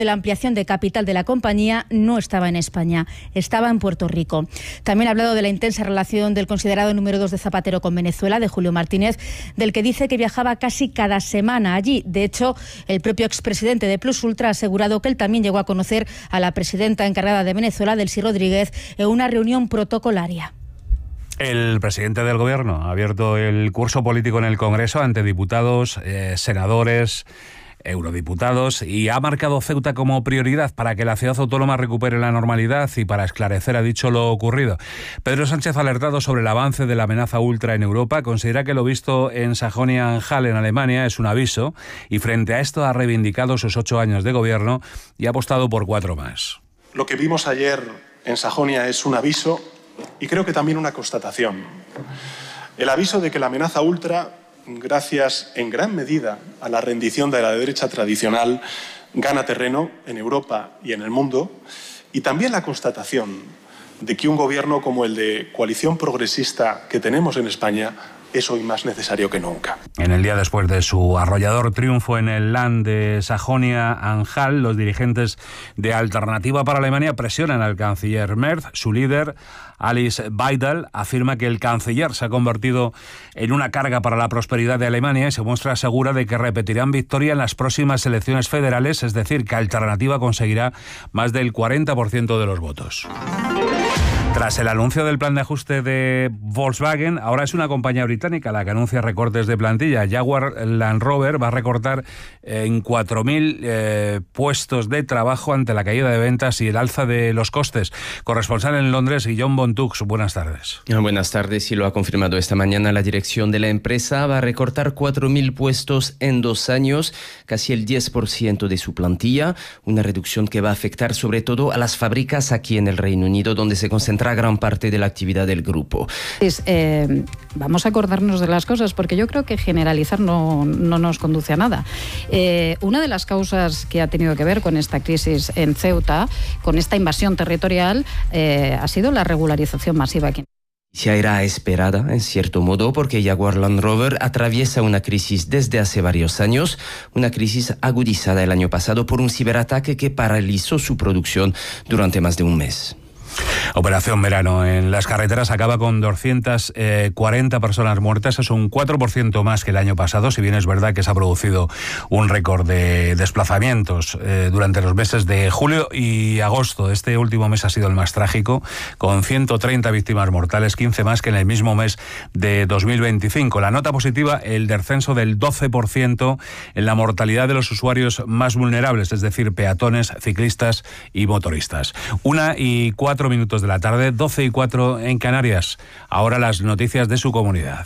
La ampliación de capital de la compañía no estaba en España, estaba en Puerto Rico. También ha hablado de la intensa relación del considerado número 2 de Zapatero con Venezuela, de Julio Martínez, del que dice que viajaba casi cada semana allí. De hecho, el propio expresidente de Plus Ultra ha asegurado que él también llegó a conocer a la presidenta encargada de Venezuela, Delcy Rodríguez, en una reunión protocolaria. El presidente del Gobierno ha abierto el curso político en el Congreso ante diputados, senadores, eurodiputados, y ha marcado Ceuta como prioridad para que la ciudad autónoma recupere la normalidad y para esclarecer, ha dicho, lo ocurrido. Pedro Sánchez ha alertado sobre el avance de la amenaza ultra en Europa, considera que lo visto en Sajonia-Anhalt en Alemania es un aviso y frente a esto ha reivindicado sus 8 años de gobierno y ha apostado por 4 más. Lo que vimos ayer en Sajonia es un aviso y creo que también una constatación. El aviso de que la amenaza ultra, gracias en gran medida a la rendición de la derecha tradicional, gana terreno en Europa y en el mundo, y también la constatación de que un gobierno como el de coalición progresista que tenemos en España es hoy más necesario que nunca. En el día después de su arrollador triunfo en el Land de Sajonia-Anhalt, los dirigentes de Alternativa para Alemania presionan al canciller Merz. Su líder, Alice Weidel, afirma que el canciller se ha convertido en una carga para la prosperidad de Alemania y se muestra segura de que repetirán victoria en las próximas elecciones federales, es decir, que Alternativa conseguirá más del 40% de los votos. Tras el anuncio del plan de ajuste de Volkswagen, ahora es una compañía británica la que anuncia recortes de plantilla. Jaguar Land Rover va a recortar en 4.000 puestos de trabajo ante la caída de ventas y el alza de los costes. Corresponsal en Londres, Guillaume Bontux, buenas tardes. Buenas tardes, y lo ha confirmado esta mañana la dirección de la empresa. Va a recortar 4.000 puestos en 2 años, casi el 10% de su plantilla, una reducción que va a afectar sobre todo a las fábricas aquí en el Reino Unido, donde se concentra gran parte de la actividad del grupo. Vamos a acordarnos de las cosas, porque yo creo que generalizar no nos conduce a nada. Una de las causas que ha tenido que ver con esta crisis en Ceuta, con esta invasión territorial, ha sido la regularización masiva aquí. Ya era esperada, en cierto modo, porque Jaguar Land Rover atraviesa una crisis desde hace varios años, una crisis agudizada el año pasado por un ciberataque que paralizó su producción durante más de un mes. Operación Verano en las carreteras acaba con 240 personas muertas, es un 4% más que el año pasado, si bien es verdad que se ha producido un récord de desplazamientos durante los meses de julio y agosto. Este último mes ha sido el más trágico, con 130 víctimas mortales, 15 más que en el mismo mes de 2025. La nota positiva, el descenso del 12% en la mortalidad de los usuarios más vulnerables, es decir, peatones, ciclistas y motoristas. 1:04 de la tarde, 12:04 en Canarias. Ahora las noticias de su comunidad.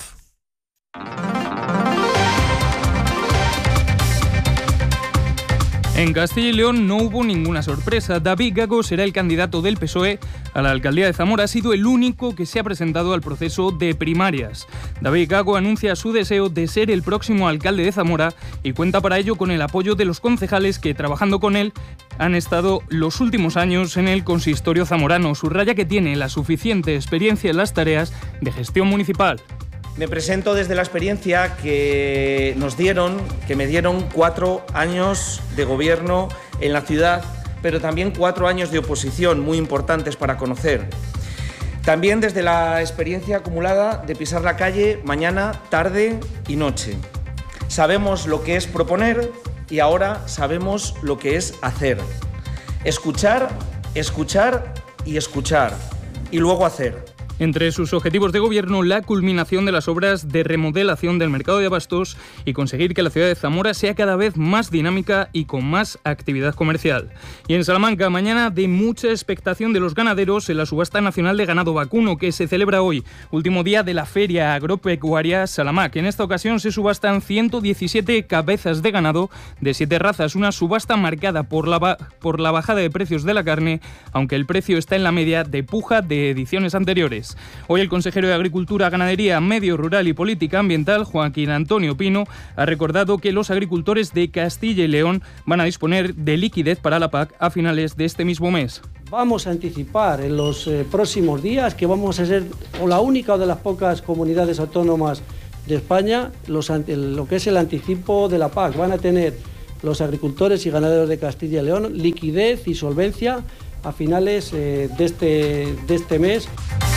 En Castilla y León no hubo ninguna sorpresa. David Gago será el candidato del PSOE a la alcaldía de Zamora. Ha sido el único que se ha presentado al proceso de primarias. David Gago anuncia su deseo de ser el próximo alcalde de Zamora y cuenta para ello con el apoyo de los concejales que, trabajando con él, han estado los últimos años en el consistorio zamorano. Subraya que tiene la suficiente experiencia en las tareas de gestión municipal. Me presento desde la experiencia que me dieron 4 años de gobierno en la ciudad, pero también 4 años de oposición muy importantes para conocer. También desde la experiencia acumulada de pisar la calle mañana, tarde y noche. Sabemos lo que es proponer y ahora sabemos lo que es hacer. Escuchar, escuchar y escuchar. Y luego hacer. Entre sus objetivos de gobierno, la culminación de las obras de remodelación del mercado de abastos y conseguir que la ciudad de Zamora sea cada vez más dinámica y con más actividad comercial. Y en Salamanca, mañana de mucha expectación de los ganaderos en la subasta nacional de ganado vacuno que se celebra hoy, último día de la Feria Agropecuaria Salamac. En esta ocasión se subastan 117 cabezas de ganado de 7 razas, una subasta marcada por la bajada de precios de la carne, aunque el precio está en la media de puja de ediciones anteriores. Hoy el consejero de Agricultura, Ganadería, Medio Rural y Política Ambiental, Joaquín Antonio Pino, ha recordado que los agricultores de Castilla y León van a disponer de liquidez para la PAC a finales de este mismo mes. Vamos a anticipar en los próximos días que vamos a ser la única o de las pocas comunidades autónomas de España lo que es el anticipo de la PAC. Van a tener los agricultores y ganaderos de Castilla y León liquidez y solvencia a finales de este mes.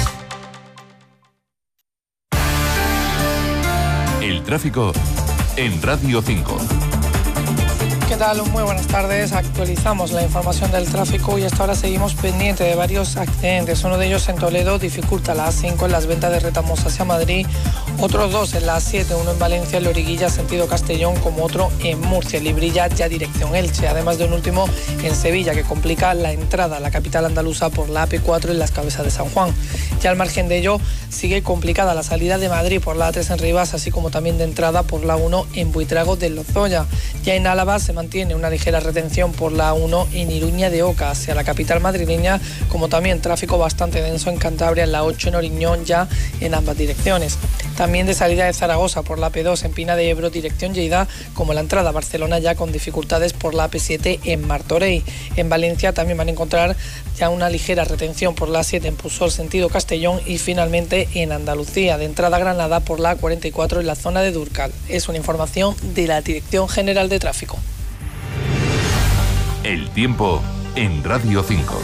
El tráfico en Radio 5. ¿Qué tal? Muy buenas tardes. Actualizamos la información del tráfico y hasta ahora seguimos pendiente de varios accidentes. Uno de ellos en Toledo dificulta la A5 en las ventas de Retamos hacia Madrid. Otros dos en la A7, uno en Valencia, Loriguilla, sentido Castellón, como otro en Murcia, Librilla, ya dirección Elche. Además de un último en Sevilla que complica la entrada a la capital andaluza por la AP4 en las Cabezas de San Juan. Ya al margen de ello, sigue complicada la salida de Madrid por la A3 en Rivas, así como también de entrada por la 1 en Buitrago de Lozoya. Ya en Álava se mantiene una ligera retención por la A1 en Iruña de Oca hacia la capital madrileña, como también tráfico bastante denso en Cantabria en la 8 en Oriñón, ya en ambas direcciones. También de salida de Zaragoza por la P2 en Pina de Ebro dirección Lleida, como la entrada a Barcelona ya con dificultades por la AP7 en Martorell. En Valencia también van a encontrar ya una ligera retención por la A7 en Pusol sentido Castellón y finalmente en Andalucía de entrada a Granada por la A44 en la zona de Durcal. Es una información de la Dirección General de Tráfico. El tiempo en Radio 5.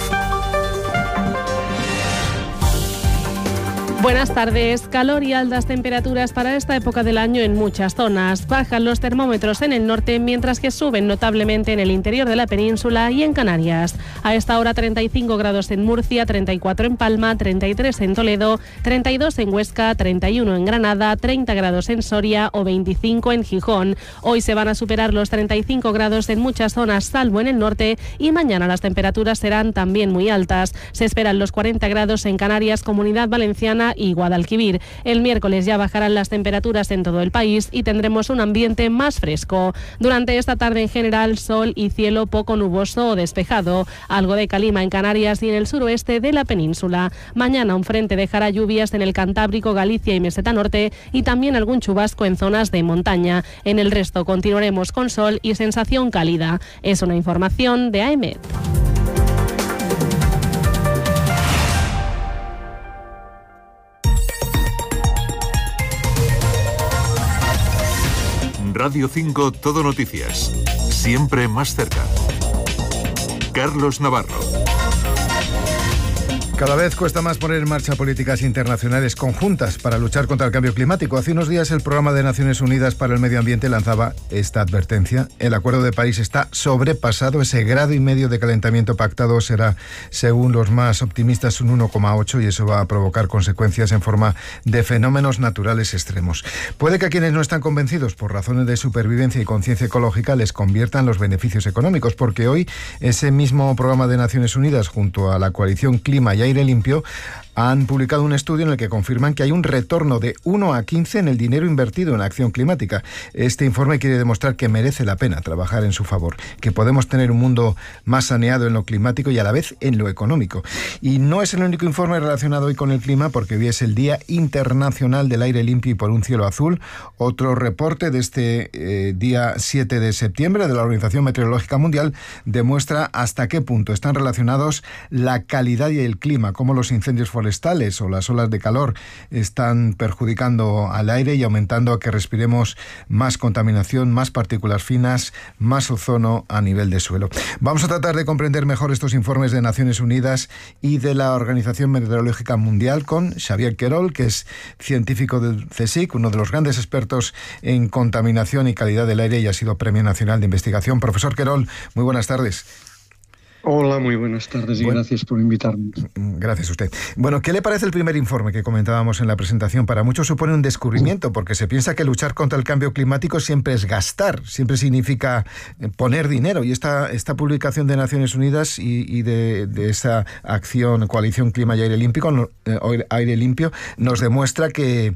Buenas tardes. Calor y altas temperaturas para esta época del año en muchas zonas. Bajan los termómetros en el norte, mientras que suben notablemente en el interior de la península y en Canarias. A esta hora 35 grados en Murcia, 34 en Palma, 33 en Toledo, 32 en Huesca, 31 en Granada, 30 grados en Soria o 25 en Gijón. Hoy se van a superar los 35 grados en muchas zonas, salvo en el norte, y mañana las temperaturas serán también muy altas. Se esperan los 40 grados en Canarias, Comunidad Valenciana y Guadalquivir. El miércoles ya bajarán las temperaturas en todo el país y tendremos un ambiente más fresco. Durante esta tarde en general, sol y cielo poco nuboso o despejado. Algo de calima en Canarias y en el suroeste de la península. Mañana un frente dejará lluvias en el Cantábrico, Galicia y Meseta Norte y también algún chubasco en zonas de montaña. En el resto continuaremos con sol y sensación cálida. Es una información de AEMET. Radio 5 Todo Noticias. Siempre más cerca. Carlos Navarro. Cada vez cuesta más poner en marcha políticas internacionales conjuntas para luchar contra el cambio climático. Hace unos días el Programa de Naciones Unidas para el Medio Ambiente lanzaba esta advertencia. El Acuerdo de París está sobrepasado. Ese 1,5 grados de calentamiento pactado será, según los más optimistas, un 1,8 y eso va a provocar consecuencias en forma de fenómenos naturales extremos. Puede que a quienes no están convencidos por razones de supervivencia y conciencia ecológica les conviertan los beneficios económicos, porque hoy ese mismo Programa de Naciones Unidas junto a la coalición Clima y Aire Limpio han publicado un estudio en el que confirman que hay un retorno de 1 a 15 en el dinero invertido en acción climática. Este informe quiere demostrar que merece la pena trabajar en su favor, que podemos tener un mundo más saneado en lo climático y a la vez en lo económico. Y no es el único informe relacionado hoy con el clima, porque hoy es el Día Internacional del Aire Limpio y por un Cielo Azul. Otro reporte de este día 7 de septiembre de la Organización Meteorológica Mundial demuestra hasta qué punto están relacionados la calidad y el clima, cómo los incendios forestales o las olas de calor están perjudicando al aire y aumentando a que respiremos más contaminación, más partículas finas, más ozono a nivel de suelo. Vamos a tratar de comprender mejor estos informes de Naciones Unidas y de la Organización Meteorológica Mundial con Xavier Querol, que es científico del CSIC, uno de los grandes expertos en contaminación y calidad del aire y ha sido Premio Nacional de Investigación. Profesor Querol, muy buenas tardes. Hola, muy buenas tardes y gracias por invitarme. Gracias a usted. Bueno, ¿qué le parece el primer informe que comentábamos en la presentación? Para muchos supone un descubrimiento, porque se piensa que luchar contra el cambio climático siempre es gastar, siempre significa poner dinero. Y esta publicación de Naciones Unidas y de esa acción, Coalición Clima y Aire Limpio, nos demuestra que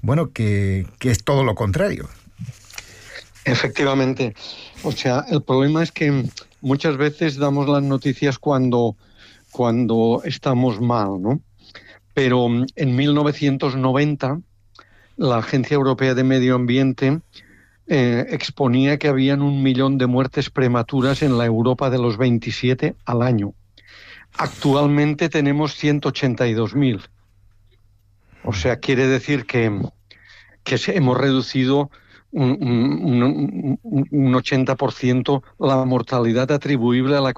es todo lo contrario. Efectivamente. O sea, el problema es que muchas veces damos las noticias cuando estamos mal, ¿no? Pero en 1990 la Agencia Europea de Medio Ambiente exponía que habían 1 millón de muertes prematuras en la Europa de los 27 al año. Actualmente tenemos 182.000. O sea, quiere decir que hemos reducido un 80% la mortalidad atribuible a la